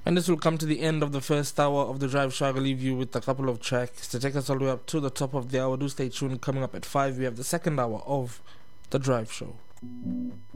And this will come to the end of the first hour of the Drive Show. I'll leave you with a couple of tracks to take us all the way up to the top of the hour. Do stay tuned. Coming up at 5, we have the second hour of the Drive Show.